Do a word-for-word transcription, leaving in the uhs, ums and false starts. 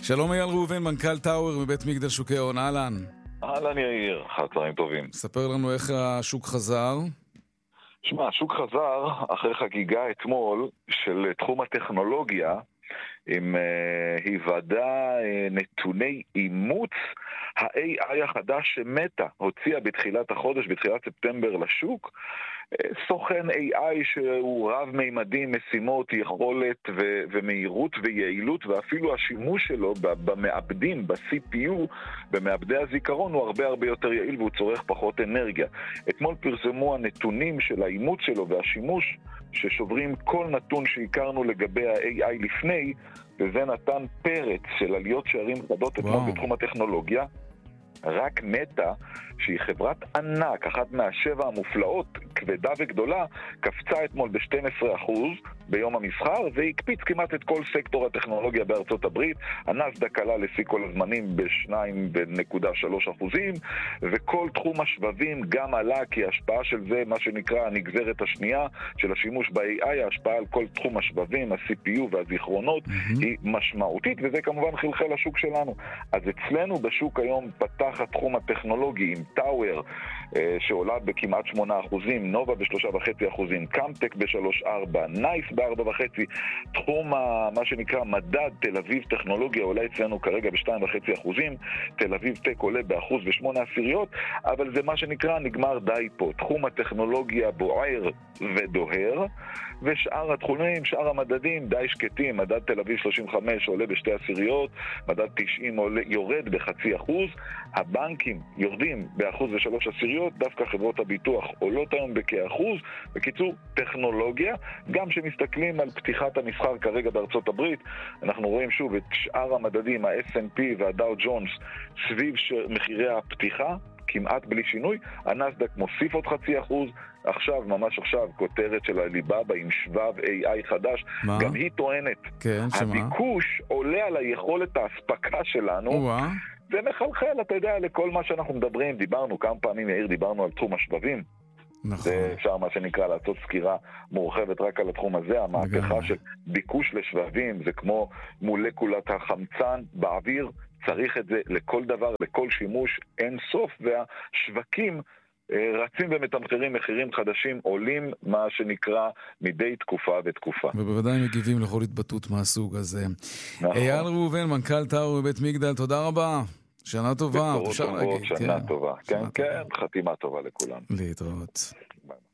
שלום אייל ראובן, מנכ"ל טאוור מבית מגדל שוקי ההון, אהלן. אהלן יאיר, חצרים טובים. ספר לנו איך השוק חזר. שמע, השוק חזר אחרי חגיגה אתמול של תחום הטכנולוגיה, עם uh, היוודע uh, נתוני אימוץ ה-איי איי החדש שמטה הוציאה בתחילת החודש, בתחילת ספטמבר לשוק. uh, סוכן איי איי שהוא רב מימדים, משימות, יכולת ו- ומהירות ויעילות, ואפילו השימוש שלו במעבדים, ב-סי פי יו, במעבדי הזיכרון, הוא הרבה הרבה יותר יעיל והוא צורך פחות אנרגיה. אתמול פרסמו הנתונים של האימוץ שלו והשימוש ששוברים כל נתון שהכרנו לגבי ה-איי איי לפני, וזה נתן פרץ של עליות שערים חדות אתמול בתחום הטכנולוגיה. רק מטה, שהיא חברת ענק, אחת מהשבע המופלאות, כבדה וגדולה, קפצה אתמול ב-שנים עשר אחוז ביום המסחר, והקפיץ כמעט את כל סקטור הטכנולוגיה בארצות הברית. הנסדק עלה לפי כל הזמנים ב-שתיים נקודה שלוש אחוזים, וכל תחום השבבים גם עלה, כי ההשפעה של זה, מה שנקרא הנגזרת השנייה של השימוש ב-איי איי, ההשפעה על כל תחום השבבים, ה-סי פי יו והזיכרונות, mm-hmm. היא משמעותית, וזה כמובן חלחל לשוק שלנו. אז אצלנו בשוק היום פתח התחום הטכנולוגי עם טאוור, שעולה בכמעט שמונה אחוזים, נובה בשלושה וחצי אחוזים, קאמטק בשלוש ארבע, נייס בארבע וחצי. תחום מה שנקרא מדד תל אביב טכנולוגיה עולה אצלנו כרגע בשתיים וחצי אחוזים, תל אביב טק עולה באחוז ושמונה עשיריות, אבל זה מה שנקרא נגמר די פה. תחום הטכנולוגיה בוער ודוהר, ושאר התחומים, שאר המדדים די שקטים. מדד תל אביב שלושים וחמש עולה בשתי עשיריות, מדד תשעים עולה, יורד בחצי אחוז, הבנקים יורדים באחוז ושלוש עשיריות, דווקא חברות הביטוח עולות היום בכאחוז. בקיצור, טכנולוגיה. גם שמסתכלים על פתיחת המסחר כרגע בארצות הברית, אנחנו רואים שוב את שאר המדדים, ה-אס אנד פי והדאו ג'ונס, סביב מחירי הפתיחה, כמעט בלי שינוי. הנסדק מוסיף עוד חצי אחוז. עכשיו, ממש עכשיו, כותרת של הליבאבא עם שבב איי איי חדש. מה? גם היא טוענת. כן, שמה? הביקוש עולה על היכולת ההספקה שלנו. וואה. זה מחלחל, אתה יודע, לכל מה שאנחנו מדברים. דיברנו כמה פעמים, יאיר, דיברנו על תחום השבבים. נכון. זה אפשר מה שנקרא לעשות סקירה מורחבת רק על התחום הזה. המהפכה של ביקוש לשבבים, זה כמו מולקולת החמצן באוויר, צריך את זה לכל דבר, לכל שימוש, אין סוף, והשווקים רצים ומתמחרים מחירים חדשים, עולים מה שנקרא מדי תקופה ותקופה. ובוודאי מגיבים לכל התבטאות מהסוג הזה. נכון. אייל ראובן, מנכ"ל טאוור בבית מגדל, תודה רבה. שנה טובה. בשורות טובות, שנה טובה. כן, כן, חתימה טובה לכולם. להתראות. ביי.